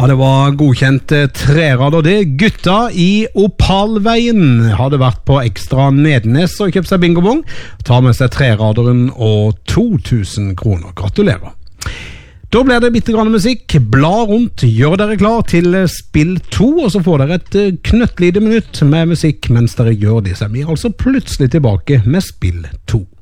Ja, det var godkjent trerader det. Gutta i Opalveien hadde vært på Ekstra Nedenes og kjøpt seg bingobong. Tar med seg treraderen og 2000 kroner. Gratulerer. Da blir det bitte grann musikk. Bla rundt, gjør dere klar til spill 2, og så får dere et knøttlite minutt med musikk mens dere gjør det. Så er vi altså plutselig tilbake med spill 2.